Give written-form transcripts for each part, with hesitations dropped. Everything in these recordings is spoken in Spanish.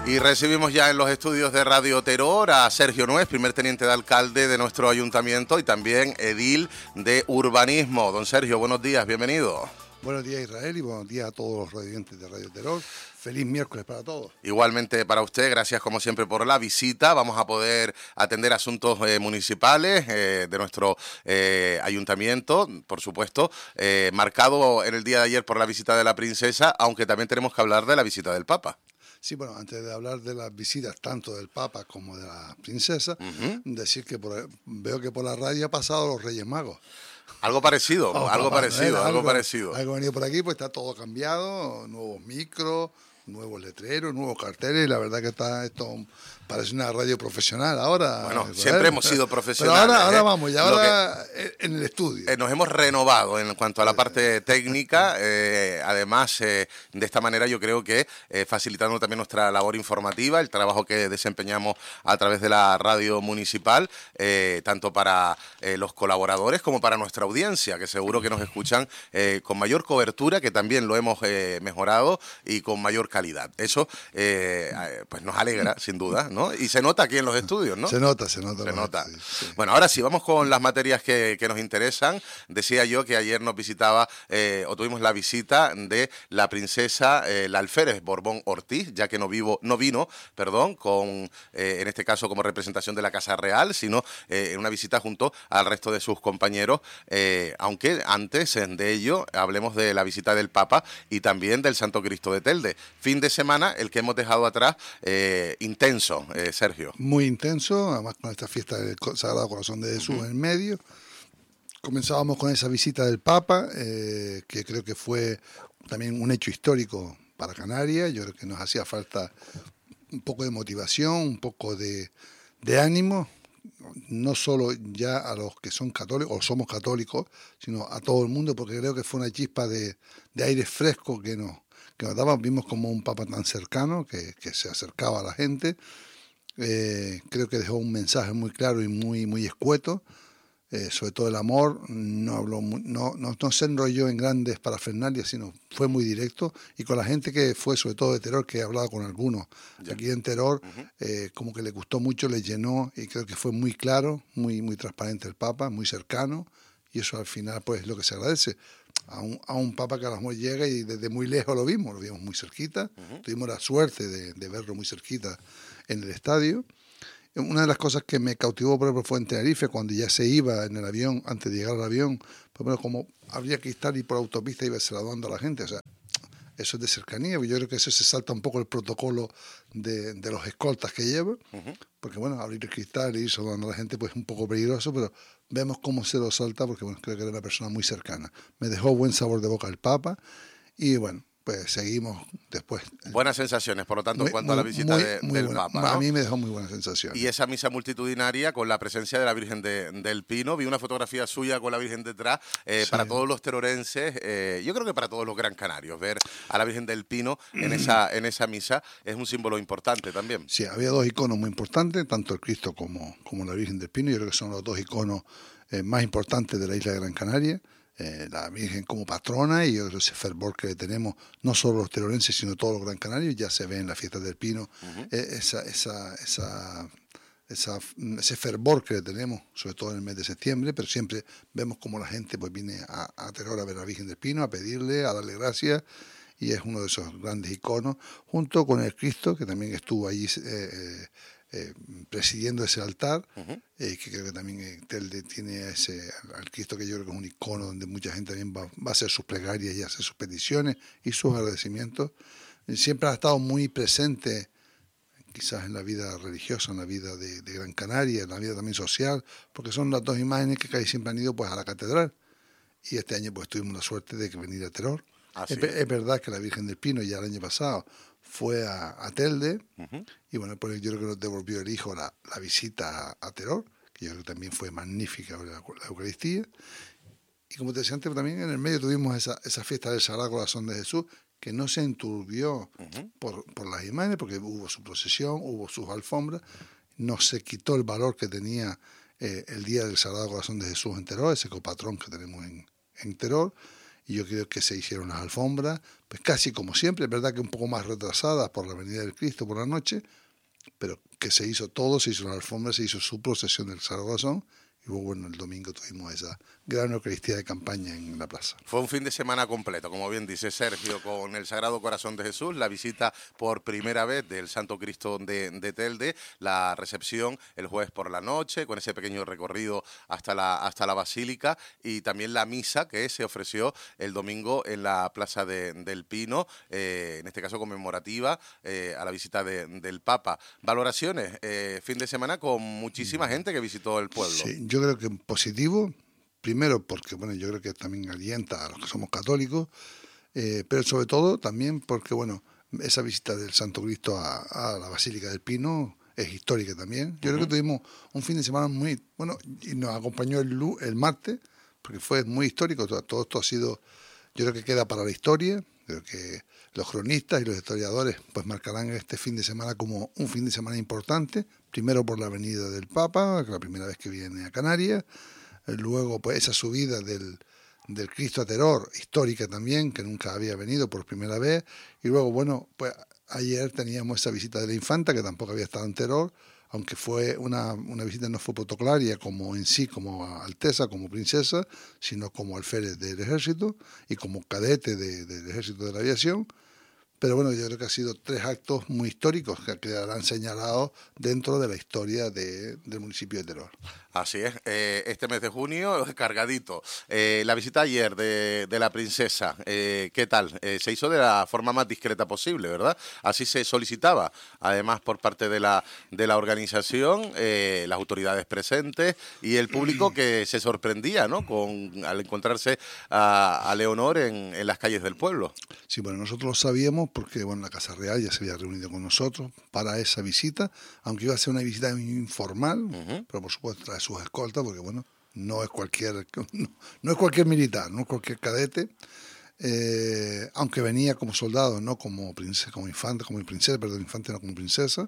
Y recibimos ya en los estudios de Radio Terror a Sergio Nuez, primer teniente de alcalde de nuestro ayuntamiento y también edil de urbanismo. Don Sergio, buenos días, bienvenido. Buenos días, Israel, y buenos días a todos los radiantes de Radio Terror. Feliz miércoles para todos. Igualmente para usted, gracias como siempre por la visita. Vamos a poder atender asuntos municipales de nuestro ayuntamiento, por supuesto, marcado en el día de ayer por la visita de la princesa, aunque también tenemos que hablar de la visita del Papa. Sí, bueno, antes de hablar de las visitas tanto del Papa como de la princesa, decir que veo que por la radio ha pasado los Reyes Magos. Algo parecido, algo parecido. Algo ha venido por aquí, pues está todo cambiado, nuevos micros, nuevos letreros, nuevos carteles, y la verdad que esto parece una radio profesional ahora. Bueno, siempre hemos sido profesionales. Pero ahora vamos, y ahora en el estudio. Nos hemos renovado en cuanto a la parte técnica, además de esta manera yo creo que facilitando también nuestra labor informativa, el trabajo que desempeñamos a través de la radio municipal, tanto para los colaboradores como para nuestra audiencia, que seguro que nos escuchan con mayor cobertura, que también lo hemos mejorado, y con mayor calidad. Eso pues nos alegra, sin duda, ¿no? Y se nota aquí en los estudios, ¿no? Se nota. Sí. Bueno, ahora sí, vamos con las materias que nos interesan. Decía yo que ayer nos visitaba, o tuvimos la visita de la princesa, la alférez Borbón Ortiz, ya que no vino, con, en este caso como representación de la Casa Real, sino en una visita junto al resto de sus compañeros, aunque antes de ello hablemos de la visita del Papa y también del Santo Cristo de Telde. Fin de semana, el que hemos dejado atrás, intenso, Sergio. Muy intenso, además con esta fiesta del Sagrado Corazón de Jesús en medio. Comenzábamos con esa visita del Papa, que creo que fue también un hecho histórico para Canarias. Yo creo que nos hacía falta un poco de motivación, un poco de ánimo, no solo ya a los que son católicos o somos católicos, sino a todo el mundo, porque creo que fue una chispa de aire fresco que nos daba. Vimos como un Papa tan cercano que se acercaba a la gente. Creo que dejó un mensaje muy claro y muy escueto, sobre todo el amor. No se enrolló en grandes parafernalias, sino fue muy directo, y con la gente que fue, sobre todo de Terror, que he hablado con algunos aquí en Terror, como que le gustó mucho, le llenó, y creo que fue muy claro, muy transparente el Papa, muy cercano, y eso al final pues es lo que se agradece a un Papa que a lo mejor llega y desde muy lejos lo vimos muy cerquita. Tuvimos la suerte de verlo muy cerquita en el estadio. Una de las cosas que me cautivó, por ejemplo, fue en Tenerife, cuando ya se iba en el avión, antes de llegar al avión, por ejemplo, como habría que estar y por autopista iba saludando a la gente. O sea, eso es de cercanía. Yo creo que eso se salta un poco el protocolo de los escoltas que lleva, porque bueno, abrir el cristal y ir saludando a la gente pues es un poco peligroso, pero vemos cómo se lo salta, porque bueno, creo que era una persona muy cercana. Me dejó buen sabor de boca el Papa, y bueno, pues seguimos después. Buenas sensaciones, por lo tanto, en cuanto a la visita del Papa, ¿no? A mí me dejó muy buenas sensaciones. Y esa misa multitudinaria con la presencia de la Virgen del Pino. Vi una fotografía suya con la Virgen detrás. Sí. Para todos los terorenses, yo creo que para todos los gran canarios, ver a la Virgen del Pino en esa misa es un símbolo importante también. Sí, había dos iconos muy importantes, tanto el Cristo como la Virgen del Pino. Yo creo que son los dos iconos más importantes de la isla de Gran Canaria. La Virgen como patrona, y ese fervor que tenemos, no solo los terorenses, sino todos los gran canarios, ya se ve en las fiestas del Pino, ese fervor que le tenemos, sobre todo en el mes de septiembre, pero siempre vemos como la gente pues viene a Terror a ver a la Virgen del Pino, a pedirle, a darle gracias, y es uno de esos grandes iconos, junto con el Cristo, que también estuvo allí presidiendo ese altar, que creo que también Telde tiene al Cristo, que yo creo que es un icono donde mucha gente también va a hacer sus plegarias y hacer sus peticiones y sus agradecimientos. Siempre ha estado muy presente, quizás en la vida religiosa, en la vida de Gran Canaria, en la vida también social, porque son las dos imágenes que casi siempre han ido pues a la catedral, y este año pues tuvimos la suerte de venir a Terror. Es verdad que la Virgen del Pino ya el año pasado fue a Telde, y bueno, pues yo creo que nos devolvió el hijo la visita a Terror, que yo creo que también fue magnífica la Eucaristía. Y como te decía antes, también en el medio tuvimos esa fiesta del Sagrado Corazón de Jesús, que no se enturbió por las imágenes, porque hubo su procesión, hubo sus alfombras, no se quitó el valor que tenía el día del Sagrado Corazón de Jesús en Terror, ese copatrón que tenemos en Terror. y yo creo que se hicieron las alfombras, pues casi como siempre, es verdad que un poco más retrasadas por la venida del Cristo por la noche, pero que se hizo todo, se hizo la alfombra, se hizo su procesión del Sagrado Corazón, y luego, bueno, el domingo tuvimos esa gran Eucaristía de campaña en la plaza. Fue un fin de semana completo, como bien dice Sergio, con el Sagrado Corazón de Jesús, la visita por primera vez del Santo Cristo de Telde, la recepción el jueves por la noche, con ese pequeño recorrido hasta la Basílica, y también la misa que se ofreció el domingo en la Plaza del Pino, en este caso conmemorativa, a la visita del Papa. Valoraciones, fin de semana con muchísima gente que visitó el pueblo. Sí, yo creo que positivo. Primero porque, bueno, yo creo que también alienta a los que somos católicos, pero sobre todo también porque, bueno, esa visita del Santo Cristo a la Basílica del Pino es histórica también. Yo creo que tuvimos un fin de semana muy, bueno, y nos acompañó el martes, porque fue muy histórico. Todo esto ha sido, yo creo que queda para la historia. Creo que los cronistas y los historiadores pues marcarán este fin de semana como un fin de semana importante, primero por la venida del Papa, que es la primera vez que viene a Canarias. Luego, pues esa subida del Cristo a Teror, histórica también, que nunca había venido por primera vez. Y luego, bueno, pues ayer teníamos esa visita de la infanta, que tampoco había estado en Teror, aunque fue una visita no fue protocolaria como en sí, como alteza, como princesa, sino como alférez del ejército y como cadete del ejército de la aviación. Pero bueno, yo creo que ha sido 3 actos muy históricos que quedarán señalados dentro de la historia del municipio de Teror. Así es, este mes de junio cargadito. La visita ayer de la princesa, ¿qué tal? Se hizo de la forma más discreta posible, ¿verdad? Así se solicitaba, además por parte de la organización, las autoridades presentes y el público que se sorprendía, ¿no? Al encontrarse a Leonor en las calles del pueblo. Sí, bueno, nosotros lo sabíamos porque, bueno, la Casa Real ya se había reunido con nosotros para esa visita, aunque iba a ser una visita informal, pero por supuesto trae sus escoltas, porque, bueno, no es cualquier militar, no es cualquier cadete, aunque venía como soldado, no como princesa, como infante, como princesa, perdón, infante no como princesa.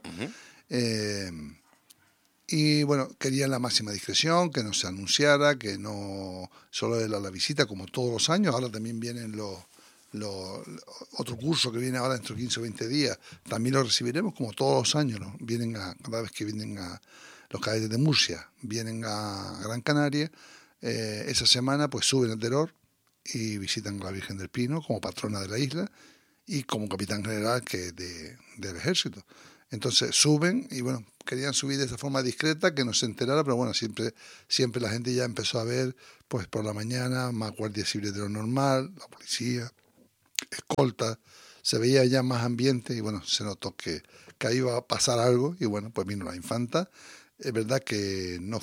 Y bueno, querían la máxima discreción, que no se anunciara, que no solo era la visita como todos los años. Ahora también vienen otro curso que viene ahora dentro de 15 o 20 días, también lo recibiremos como todos los años, ¿no? Cada vez que vienen los cadetes de Murcia, vienen a Gran Canaria, esa semana pues suben a Teror y visitan a la Virgen del Pino como patrona de la isla y como capitán general del ejército. Entonces suben y bueno, querían subir de esa forma discreta, que no se enterara, pero bueno, siempre la gente ya empezó a ver, pues por la mañana, más guardia civil de lo normal, la policía, escolta, se veía ya más ambiente y bueno, se notó que ahí iba a pasar algo y bueno, pues vino la infanta. Es verdad que no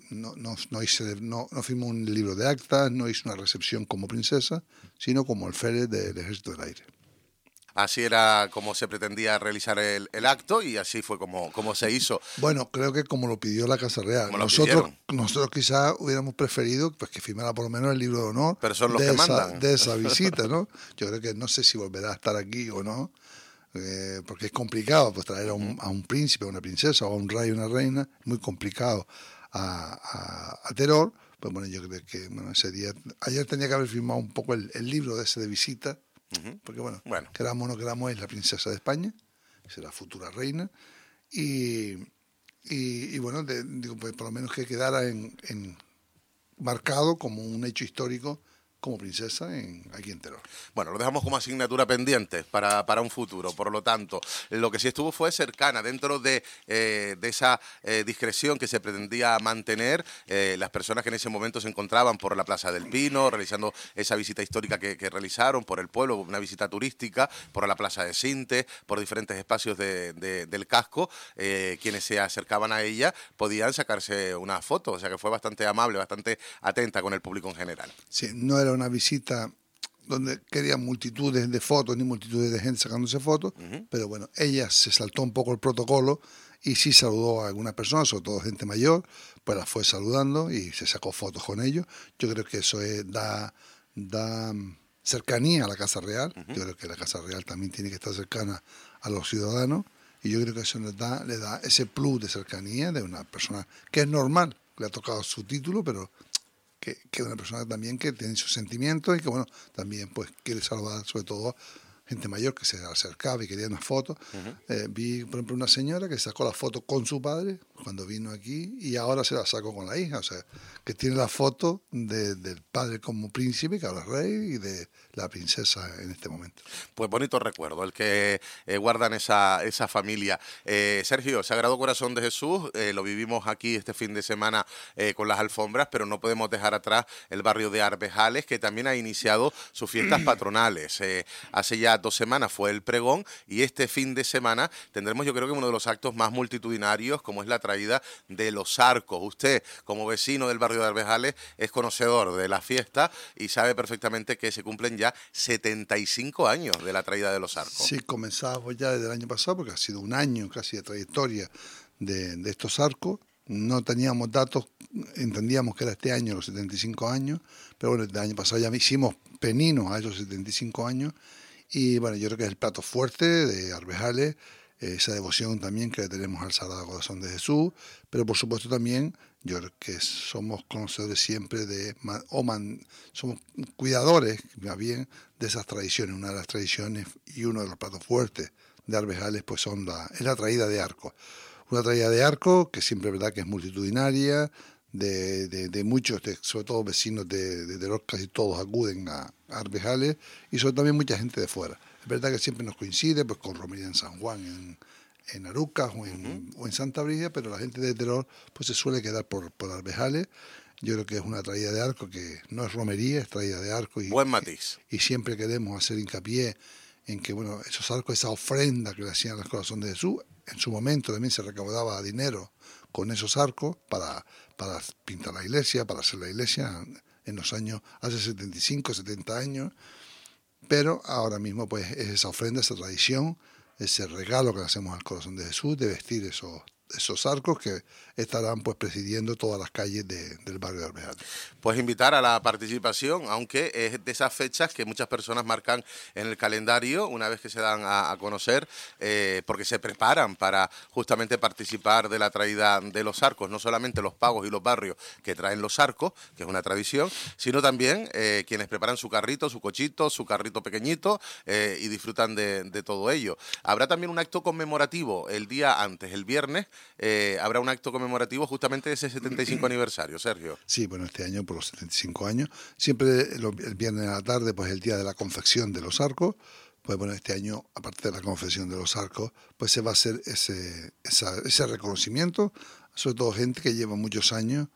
firmó un libro de actas, no hizo una recepción como princesa, sino como alférez del Ejército del Aire. Así era como se pretendía realizar el acto y así fue como se hizo. Bueno, creo que como lo pidió la Casa Real. Nosotros quizás hubiéramos preferido pues, que firmara por lo menos el libro de honor. Pero son los que mandan. De esa visita, ¿no? Yo creo que no sé si volverá a estar aquí o no, porque es complicado pues traer a un príncipe, a una princesa, o a un rey, una reina, muy complicado a Teror. Pues bueno, yo creo que ese día, ayer tenía que haber firmado un poco el libro de ese de visita, porque bueno, queramos o no queramos, es la princesa de España, es la futura reina, y bueno, digo, pues por lo menos que quedara marcado como un hecho histórico como princesa aquí en Teror. Bueno, lo dejamos como asignatura pendiente para un futuro. Por lo tanto, lo que sí estuvo fue cercana dentro de esa discreción que se pretendía mantener. Las personas que en ese momento se encontraban por la Plaza del Pino, realizando esa visita histórica que realizaron por el pueblo, una visita turística, por la Plaza de Sinte, por diferentes espacios del casco, quienes se acercaban a ella podían sacarse una foto. O sea que fue bastante amable, bastante atenta con el público en general. Sí, no era una visita donde querían multitudes de fotos ni multitudes de gente sacándose fotos, pero bueno, ella se saltó un poco el protocolo y sí saludó a algunas personas, sobre todo gente mayor, pues las fue saludando y se sacó fotos con ellos. Yo creo que eso da cercanía a la Casa Real. Yo creo que la Casa Real también tiene que estar cercana a los ciudadanos y yo creo que eso le da ese plus de cercanía de una persona que es normal, le ha tocado su título, pero que es una persona también que tiene sus sentimientos y que, bueno, también pues quiere salvar sobre todo gente mayor que se acercaba y quería una foto. Vi, por ejemplo, una señora que sacó la foto con su padre cuando vino aquí y ahora se la sacó con la hija. O sea, que tiene la foto del padre como príncipe, que ahora es rey, y de la princesa en este momento. Pues bonito recuerdo el que guardan esa familia. Sergio, Sagrado Corazón de Jesús, lo vivimos aquí este fin de semana con las alfombras, pero no podemos dejar atrás el barrio de Arbejales, que también ha iniciado sus fiestas patronales. Hace ya 2 semanas fue el pregón y este fin de semana tendremos, yo creo que uno de los actos más multitudinarios, como es la traída de los arcos. Usted, como vecino del barrio de Arbejales, es conocedor de la fiesta y sabe perfectamente que se cumplen ya 75 años de la traída de los arcos. Sí, comenzamos ya desde el año pasado, porque ha sido un año casi de trayectoria de estos arcos. No teníamos datos, entendíamos que era este año los 75 años, pero bueno, el año pasado ya hicimos peninos a esos 75 años. Y bueno, yo creo que es el plato fuerte de Arbejales, esa devoción también que tenemos al Sagrado Corazón de Jesús, pero por supuesto también yo creo que somos conocedores siempre somos cuidadores, más bien, de esas tradiciones. Una de las tradiciones y uno de los platos fuertes de Arbejales pues es la traída de arco. Una traída de arco que siempre es verdad que es multitudinaria, de muchos, sobre todo vecinos de Teror, casi todos acuden a Arbejales y sobre todo también mucha gente de fuera. Es verdad que siempre nos coincide pues con romería en San Juan, en Arucas o en Santa Brígida, pero la gente de Teror pues se suele quedar por Arbejales. Yo creo que es una traída de arco que no es romería, es traída de arco. Buen matiz. Y siempre queremos hacer hincapié en que, bueno, esos arcos, esa ofrenda que le hacían al Corazón de Jesús, en su momento también se recaudaba dinero con esos arcos para pintar la iglesia, para hacer la iglesia en los años, hace 75, 70 años, pero ahora mismo pues es esa ofrenda, esa tradición, ese regalo que le hacemos al Corazón de Jesús de vestir esos arcos que estarán pues presidiendo todas las calles del barrio de Arbejales. Pues invitar a la participación, aunque es de esas fechas que muchas personas marcan en el calendario una vez que se dan a conocer, porque se preparan para justamente participar de la traída de los arcos, no solamente los pagos y los barrios que traen los arcos, que es una tradición, sino también quienes preparan su carrito, su cochito, su carrito pequeñito y disfrutan de todo ello. Habrá también un acto conmemorativo el día antes, el viernes, habrá un acto conmemorativo justamente de ese 75 aniversario, Sergio. Sí, bueno, este año por los 75 años, siempre el viernes a la tarde, pues el día de la confección de los arcos, pues bueno, este año, aparte de la confección de los arcos, pues se va a hacer ese reconocimiento, sobre todo gente que lleva muchos años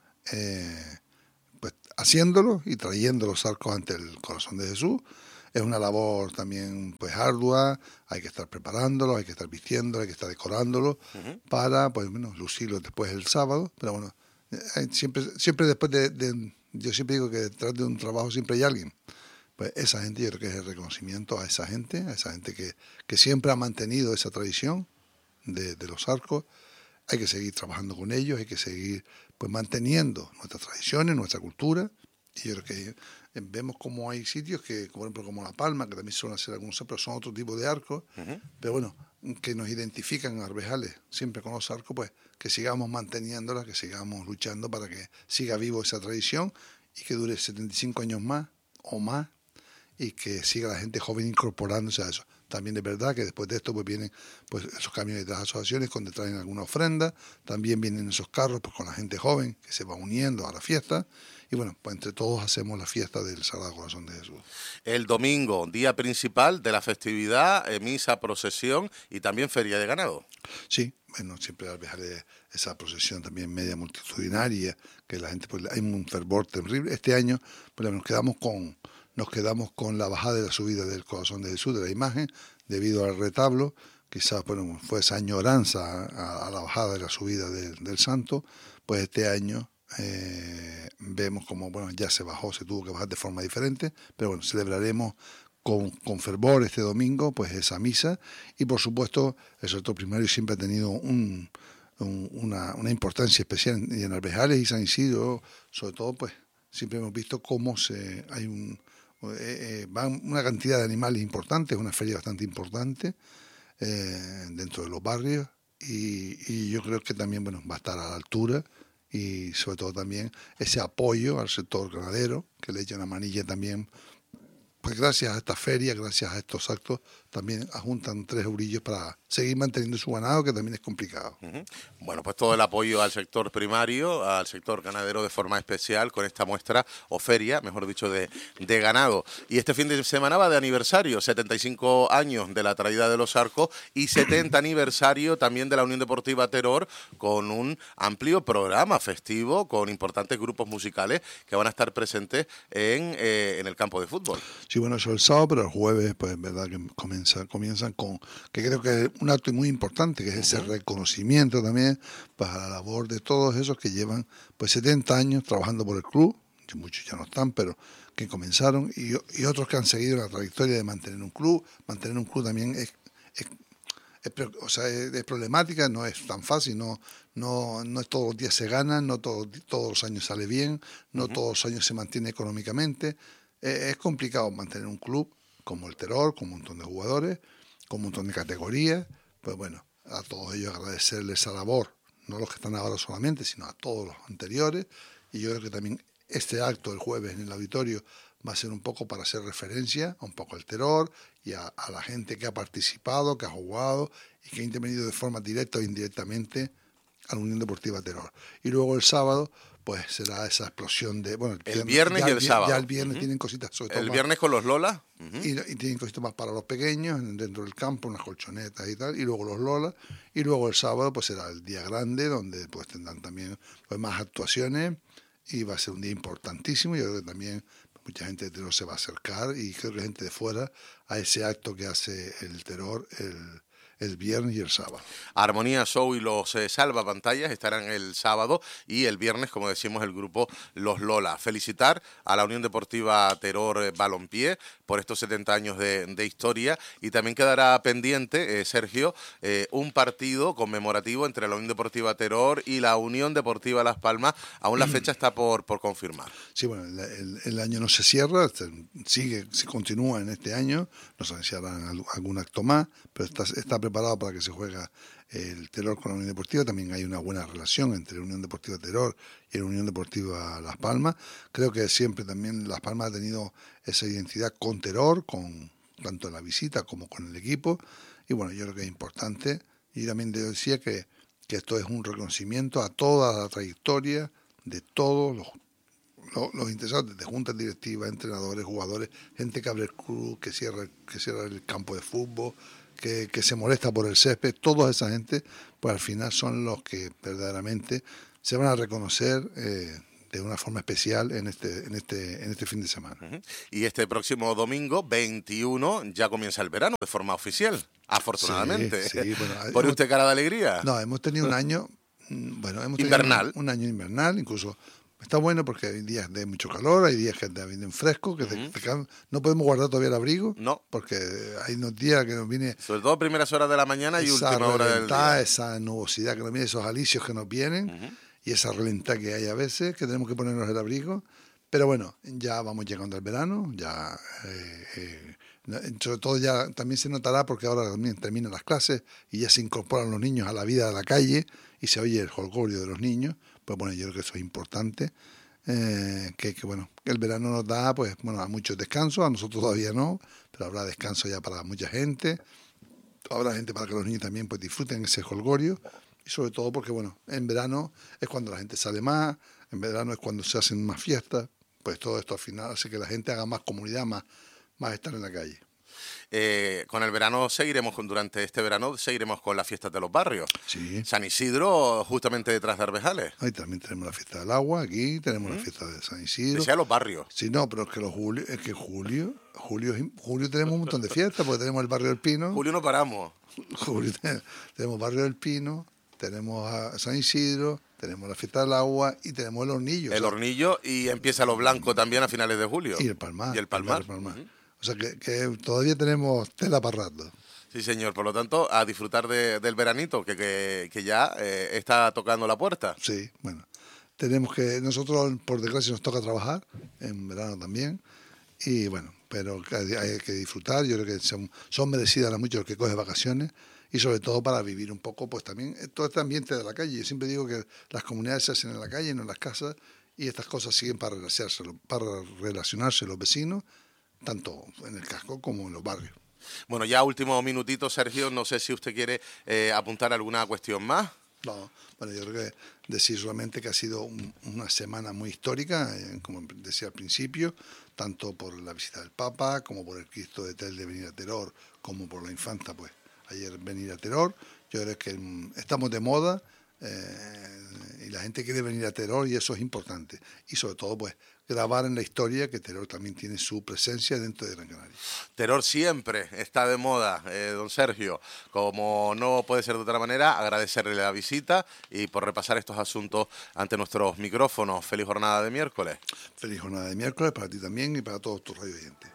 pues haciéndolo y trayendo los arcos ante el Corazón de Jesús. Es una labor también pues ardua, hay que estar preparándolo, hay que estar vistiéndolo, hay que estar decorándolo para, pues bueno, lucirlo después el sábado, pero bueno, siempre después yo siempre digo que detrás de un trabajo siempre hay alguien. Pues esa gente, yo creo que es el reconocimiento a esa gente que siempre ha mantenido esa tradición de los arcos. Hay que seguir trabajando con ellos, hay que seguir pues manteniendo nuestras tradiciones, nuestra cultura. Y yo creo que vemos como hay sitios que, por ejemplo, como La Palma, que también suelen hacer algunos, pero son otro tipo de arcos, pero bueno, que nos identifican a Arbejales siempre con los arcos, pues que sigamos manteniéndolas, que sigamos luchando para que siga vivo esa tradición y que dure 75 años más o más y que siga la gente joven incorporándose a eso. También es verdad que después de esto pues vienen pues esos camiones de las asociaciones donde traen alguna ofrenda, también vienen esos carros pues con la gente joven que se va uniendo a la fiesta y bueno, pues entre todos hacemos la fiesta del Sagrado Corazón de Jesús. El domingo, día principal de la festividad, misa, procesión y también feria de ganado. Sí, bueno, siempre al dejar esa procesión también media multitudinaria, que la gente, pues hay un fervor terrible. Este año pues nos quedamos con la bajada y la subida del Corazón de Jesús, de la imagen, debido al retablo. Quizás bueno, fue esa añoranza a la bajada y la subida del santo, pues este año vemos como bueno ya se tuvo que bajar de forma diferente, pero bueno, celebraremos con fervor este domingo pues esa misa y por supuesto el sector primario siempre ha tenido una importancia especial en Arbejales y San Isidro, sobre todo pues siempre hemos visto cómo van una cantidad de animales importantes, una feria bastante importante dentro de los barrios y yo creo que también bueno va a estar a la altura y sobre todo también ese apoyo al sector ganadero, que le echa una manilla también. Pues gracias a esta feria, gracias a estos actos, también ajuntan 3 eurillos para seguir manteniendo su ganado, que también es complicado. Bueno, pues todo el apoyo al sector primario, al sector ganadero de forma especial, con esta muestra o feria, mejor dicho, de ganado. Y este fin de semana va de aniversario, 75 años de la traída de los arcos y 70 aniversario también de la Unión Deportiva Teror, con un amplio programa festivo, con importantes grupos musicales que van a estar presentes en el campo de fútbol. Sí, bueno, eso el sábado, pero el jueves, pues es verdad que comienzan con, que creo que es un acto muy importante, que es ese reconocimiento también, pues a la labor de todos esos que llevan pues 70 años trabajando por el club, que muchos ya no están, pero que comenzaron, y otros que han seguido la trayectoria de mantener un club. Mantener un club también es problemática, no es tan fácil, no es todos los días se gana, no todos los años sale bien, no todos los años se mantiene económicamente. Es complicado mantener un club como el Teror, con un montón de jugadores, con un montón de categorías. Pues bueno, a todos ellos agradecerles esa labor, no los que están ahora solamente, sino a todos los anteriores. Y yo creo que también este acto el jueves en el auditorio va a ser un poco para hacer referencia un poco al Teror y a la gente que ha participado, que ha jugado y que ha intervenido de forma directa o indirectamente a la Unión Deportiva Teror. Y luego el sábado pues será esa explosión de... Bueno, el viernes y el sábado. Ya el viernes tienen cositas, sobre todo el viernes con los Lolas. Y tienen cositas más para los pequeños, dentro del campo, unas colchonetas y tal, y luego los Lolas. Y luego el sábado pues será el día grande, donde pues tendrán también pues, más actuaciones, y va a ser un día importantísimo. Yo creo que también mucha gente de Teror se va a acercar, y creo que gente de fuera, a ese acto que hace el Teror el viernes y el sábado. Armonía Show y los salvapantallas estarán el sábado, y el viernes, como decimos, el grupo Los Lola. Felicitar a la Unión Deportiva Teror Balompié por estos 70 años de historia, y también quedará pendiente, Sergio, un partido conmemorativo entre la Unión Deportiva Teror y la Unión Deportiva Las Palmas. Aún la fecha está por confirmar. Sí, bueno, el año no se cierra, se continúa en este año, nos anunciarán algún acto más, pero está preparado para que se juegue el Teror con la Unión Deportiva. También hay una buena relación entre la Unión Deportiva Teror y la Unión Deportiva Las Palmas. Creo que siempre también Las Palmas ha tenido esa identidad con Teror, tanto en la visita como con el equipo. Y bueno, yo creo que es importante. Y también decía que esto es un reconocimiento a toda la trayectoria de todos los interesados, desde juntas directivas, entrenadores, jugadores, gente que abre el club, que cierra el campo de fútbol, que se molesta por el césped. Toda esa gente, pues al final son los que verdaderamente se van a reconocer de una forma especial en este fin de semana. Y este próximo domingo, 21, ya comienza el verano de forma oficial, afortunadamente. Sí, bueno, ¿Pone usted cara de alegría? No, hemos tenido un año, invernal. Un año invernal, incluso. Está bueno porque hay días de mucho calor, hay días que vienen frescos, que no podemos guardar todavía el abrigo, no, porque hay unos días que nos viene... Sobre todo primeras horas de la mañana y última hora del día. Esa nubosidad que nos viene, esos alisios que nos vienen, y esa relentada que hay a veces, que tenemos que ponernos el abrigo. Pero bueno, ya vamos llegando al verano, ya... sobre todo ya también se notará porque ahora también terminan las clases y ya se incorporan los niños a la vida de la calle y se oye el jolgorio de los niños. Pues bueno, yo creo que eso es importante, que el verano nos da pues bueno a muchos descansos, a nosotros todavía no, pero habrá descanso ya para mucha gente, habrá gente para que los niños también pues disfruten ese jolgorio, y sobre todo porque bueno, en verano es cuando la gente sale más, en verano es cuando se hacen más fiestas, pues todo esto al final hace que la gente haga más comunidad, más estar en la calle. Con el verano durante este verano seguiremos con las fiestas de los barrios. Sí. San Isidro, justamente detrás de Arbejales. Ahí también tenemos la fiesta del agua, aquí tenemos la fiesta de San Isidro. Decía los barrios. Sí, no, pero es que julio tenemos un montón de fiestas, porque tenemos el barrio del Pino. Julio no paramos. Julio tenemos barrio del Pino, tenemos a San Isidro, tenemos la fiesta del agua y tenemos el hornillo. El hornillo, y empieza lo blanco también a finales de julio. Y el palmar. Y el palmar. O sea que todavía tenemos tela para rato. Sí, señor. Por lo tanto, a disfrutar del veranito, que ya está tocando la puerta. Sí, bueno. Nosotros, por desgracia, nos toca trabajar en verano también. Y bueno, pero hay que disfrutar. Yo creo que son merecidas a muchos los que cogen vacaciones. y sobre todo para vivir un poco, pues también todo este ambiente de la calle. Yo siempre digo que las comunidades se hacen en la calle, no en las casas, y estas cosas siguen para relacionarse los vecinos, tanto en el casco como en los barrios. Bueno, ya último minutito, Sergio, no sé si usted quiere apuntar alguna cuestión más. No, bueno, yo creo que decir solamente que ha sido una semana muy histórica, como decía al principio, tanto por la visita del Papa, como por el Cristo de Tel de venir a Teror, como por la Infanta, pues ayer venir a Teror. Yo creo que estamos de moda y la gente quiere venir a Teror y eso es importante. Y sobre todo, pues, grabar en la historia que Teror también tiene su presencia dentro de Gran Canaria. Teror siempre está de moda, don Sergio. Como no puede ser de otra manera, agradecerle la visita y por repasar estos asuntos ante nuestros micrófonos. Feliz jornada de miércoles. Feliz jornada de miércoles para ti también y para todos tus radio oyentes.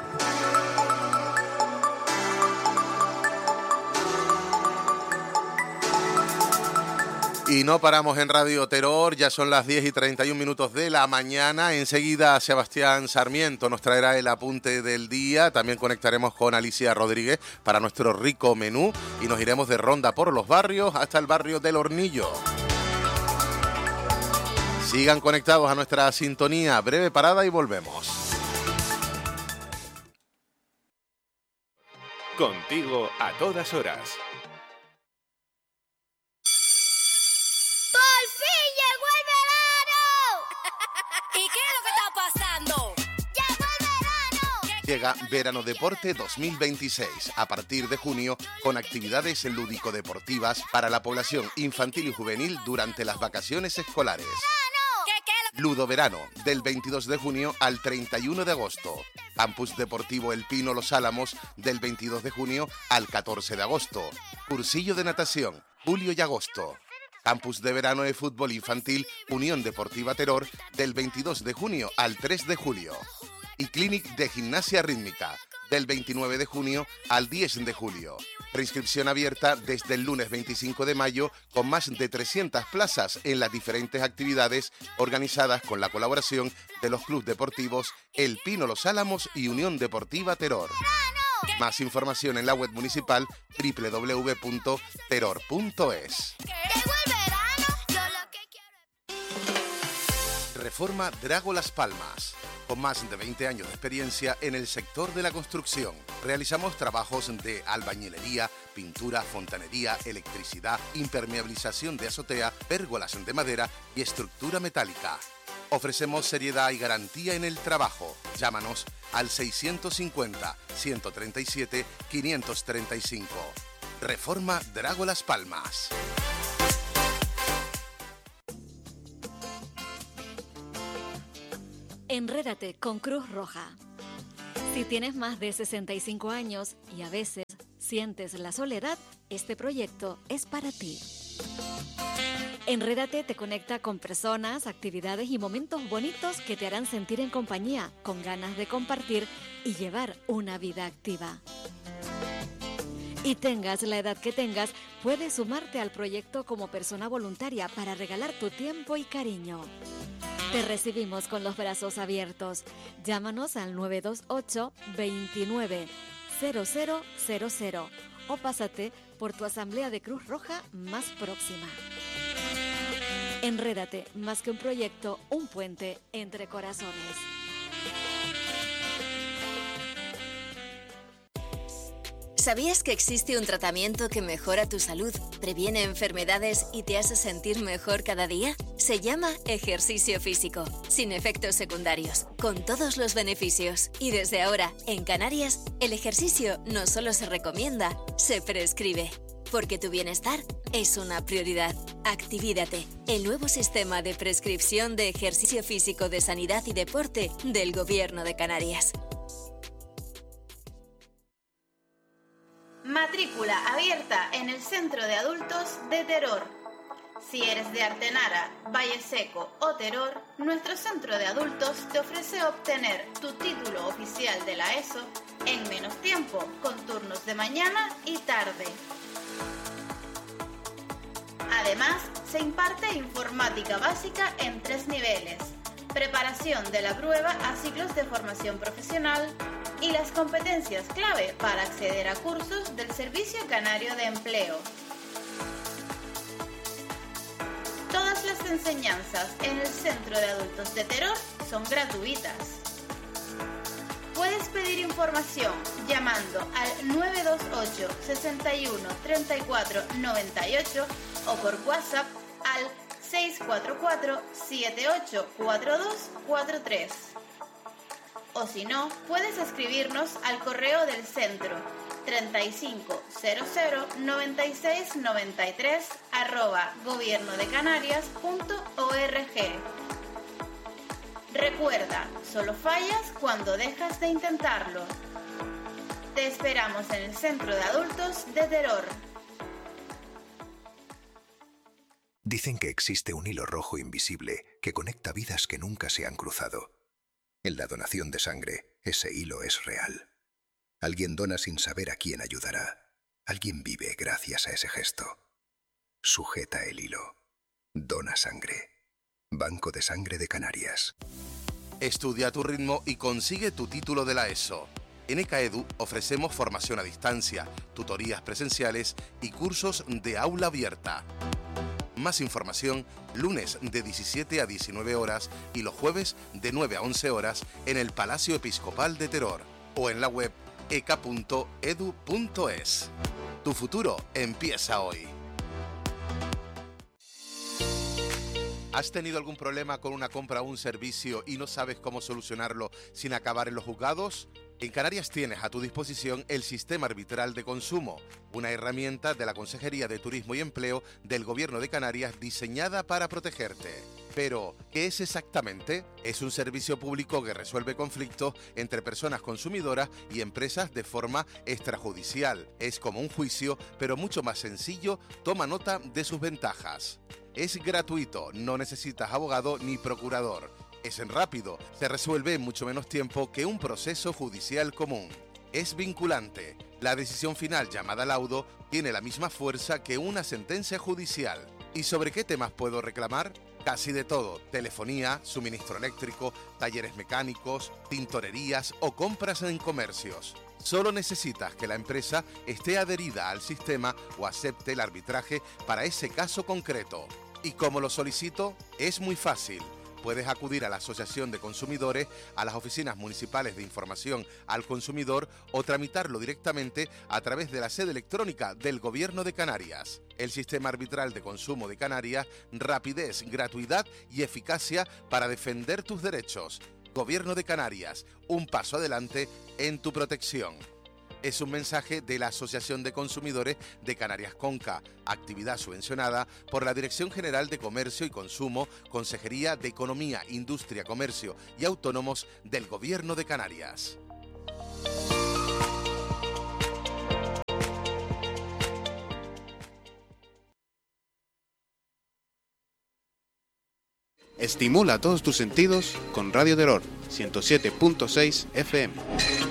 Y no paramos en Radio Teror, ya son las 10:31 de la mañana. Enseguida Sebastián Sarmiento nos traerá el apunte del día. También conectaremos con Alicia Rodríguez para nuestro rico menú y nos iremos de ronda por los barrios hasta el barrio del Hornillo. Sigan conectados a nuestra sintonía. Breve parada y volvemos. Contigo a todas horas. Llega Verano Deporte 2026, a partir de junio, con actividades lúdico-deportivas para la población infantil y juvenil durante las vacaciones escolares. Ludo Verano, del 22 de junio al 31 de agosto. Campus Deportivo El Pino Los Álamos, del 22 de junio al 14 de agosto. Cursillo de natación, julio y agosto. Campus de verano de fútbol infantil Unión Deportiva Teror, del 22 de junio al 3 de julio. Y Clinic de Gimnasia Rítmica, del 29 de junio al 10 de julio. Preinscripción abierta desde el lunes 25 de mayo con más de 300 plazas en las diferentes actividades organizadas con la colaboración de los clubes deportivos El Pino Los Álamos y Unión Deportiva Teror. Más información en la web municipal www.teror.es. Reforma Drago Las Palmas. Con más de 20 años de experiencia en el sector de la construcción, realizamos trabajos de albañilería, pintura, fontanería, electricidad, impermeabilización de azotea, pérgolas de madera y estructura metálica. Ofrecemos seriedad y garantía en el trabajo. Llámanos al 650-137-535. Reforma Drago Las Palmas. Enrédate con Cruz Roja. Si tienes más de 65 años y a veces sientes la soledad, este proyecto es para ti. Enrédate te conecta con personas, actividades y momentos bonitos que te harán sentir en compañía, con ganas de compartir y llevar una vida activa. Y tengas la edad que tengas, puedes sumarte al proyecto como persona voluntaria para regalar tu tiempo y cariño. Te recibimos con los brazos abiertos. Llámanos al 928 29 0000 o pásate por tu asamblea de Cruz Roja más próxima. Enrédate, más que un proyecto, un puente entre corazones. ¿Sabías que existe un tratamiento que mejora tu salud, previene enfermedades y te hace sentir mejor cada día? Se llama ejercicio físico, sin efectos secundarios, con todos los beneficios. Y desde ahora, en Canarias, el ejercicio no solo se recomienda, se prescribe. Porque tu bienestar es una prioridad. Activídate, el nuevo sistema de prescripción de ejercicio físico de sanidad y deporte del Gobierno de Canarias. Matrícula abierta en el Centro de Adultos de Teror. Si eres de Artenara, Valle Seco o Teror, nuestro Centro de Adultos te ofrece obtener tu título oficial de la ESO en menos tiempo, con turnos de mañana y tarde. Además, se imparte informática básica en 3 niveles, preparación de la prueba a ciclos de formación profesional, y las competencias clave para acceder a cursos del Servicio Canario de Empleo. Todas las enseñanzas en el Centro de Adultos de Teror son gratuitas. Puedes pedir información llamando al 928 61 34 98 o por WhatsApp al 644 7842 43. O si no, puedes escribirnos al correo del centro 35009693@gobiernodecanarias.org. Recuerda, solo fallas cuando dejas de intentarlo. Te esperamos en el Centro de Adultos de Teror. Dicen que existe un hilo rojo invisible que conecta vidas que nunca se han cruzado. En la donación de sangre, ese hilo es real. Alguien dona sin saber a quién ayudará. Alguien vive gracias a ese gesto. Sujeta el hilo. Dona sangre. Banco de Sangre de Canarias. Estudia a tu ritmo y consigue tu título de la ESO. En ECAEDU ofrecemos formación a distancia, tutorías presenciales y cursos de aula abierta. Más información, lunes de 17 a 19 horas y los jueves de 9 a 11 horas en el Palacio Episcopal de Teror o en la web eca.edu.es. Tu futuro empieza hoy. ¿Has tenido algún problema con una compra o un servicio y no sabes cómo solucionarlo sin acabar en los juzgados? En Canarias tienes a tu disposición el Sistema Arbitral de Consumo, una herramienta de la Consejería de Turismo y Empleo del Gobierno de Canarias diseñada para protegerte. Pero, ¿qué es exactamente? Es un servicio público que resuelve conflictos entre personas consumidoras y empresas de forma extrajudicial. Es como un juicio, pero mucho más sencillo. Toma nota de sus ventajas. Es gratuito, no necesitas abogado ni procurador. Es rápido, se resuelve en mucho menos tiempo que un proceso judicial común. Es vinculante. La decisión final, llamada laudo, tiene la misma fuerza que una sentencia judicial. ¿Y sobre qué temas puedo reclamar? Casi de todo: telefonía, suministro eléctrico, talleres mecánicos, tintorerías o compras en comercios. Solo necesitas que la empresa esté adherida al sistema o acepte el arbitraje para ese caso concreto. ¿Y cómo lo solicito? Es muy fácil. Puedes acudir a la Asociación de Consumidores, a las oficinas municipales de información al consumidor o tramitarlo directamente a través de la sede electrónica del Gobierno de Canarias. El Sistema Arbitral de Consumo de Canarias: rapidez, gratuidad y eficacia para defender tus derechos. Gobierno de Canarias, un paso adelante en tu protección. Es un mensaje de la Asociación de Consumidores de Canarias Conca, actividad subvencionada por la Dirección General de Comercio y Consumo, Consejería de Economía, Industria, Comercio y Autónomos del Gobierno de Canarias. Estimula todos tus sentidos con Radio Teror 107.6 FM.